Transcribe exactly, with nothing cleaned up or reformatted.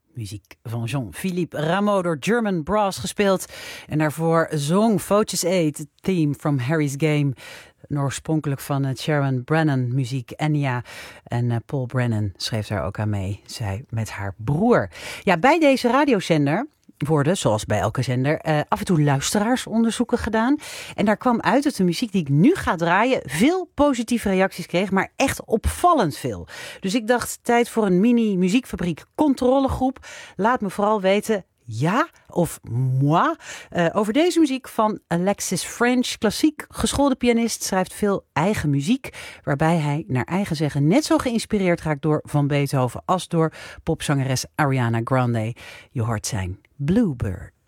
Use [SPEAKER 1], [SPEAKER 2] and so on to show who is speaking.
[SPEAKER 1] Muziek van Jean-Philippe Rameau door German Brass gespeeld. En daarvoor zong Focus eight, het theme from Harry's Game. Oorspronkelijk van uh, Sharon Brennan, muziek Enya. En uh, Paul Brennan schreef daar ook aan mee. Zij met haar broer. Ja, bij deze radiozender worden, zoals bij elke zender, uh, af en toe luisteraarsonderzoeken gedaan. En daar kwam uit dat de muziek die ik nu ga draaien veel positieve reacties kreeg, maar echt opvallend veel. Dus ik dacht, tijd voor een mini muziekfabriek controlegroep. Laat me vooral weten, ja of moi, uh, over deze muziek van Alexis French. Klassiek geschoolde pianist, schrijft veel eigen muziek, waarbij hij naar eigen zeggen net zo geïnspireerd raakt door Van Beethoven als door popzangeres Ariana Grande. Je hoort zijn Bluebird.